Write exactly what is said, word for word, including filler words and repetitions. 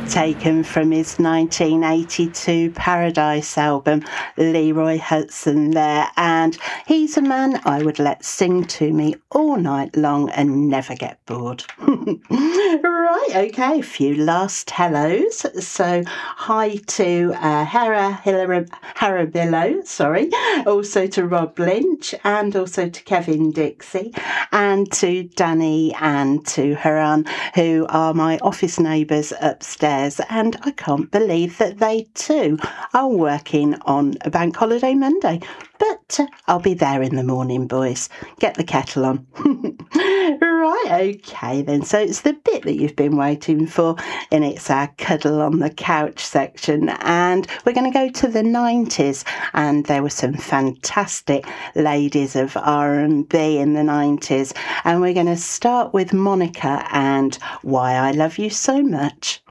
taken from his nineteen eighty-two Paradise album, Leroy Hudson there, and he's a man I would let sing to me all night long and never get bored. Right, okay, a few last hellos. So hi to uh, Hera Harabillo, sorry, also to Rob Lynch, and also to Kevin Dixie, and to Danny and to Haran, who are my office neighbours upstairs, and I can't believe that they too are working on a bank holiday Monday. But uh, I'll be there in the morning, boys. Get the kettle on. Right, okay then. So it's the bit that you've been waiting for, and it's our cuddle on the couch section. And we're going to go to the nineties, and there were some fantastic ladies of R and B in the nineties. And we're going to start with Monica and Why I Love You So Much.